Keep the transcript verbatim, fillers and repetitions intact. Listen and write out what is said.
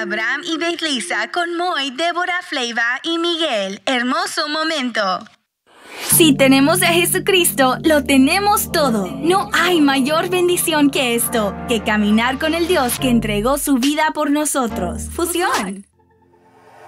Abraham y Belisa con Moy, Débora, Fleiva y Miguel. Hermoso momento. Si tenemos a Jesucristo, lo tenemos todo. No hay mayor bendición que esto, que caminar con el Dios que entregó su vida por nosotros. Fusión.